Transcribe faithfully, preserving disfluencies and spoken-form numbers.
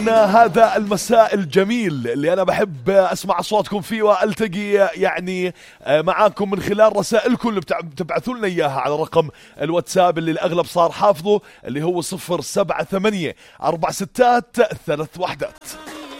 وصلنا هذا المساء الجميل اللي أنا بحب أسمع أصواتكم فيه وألتقي يعني معاكم من خلال رسائلكم اللي بتبعثوا لنا إياها على رقم الواتساب اللي الأغلب صار حافظه، اللي هو صفر سبعة ثمانية أربع ستات ثلاث وحدات.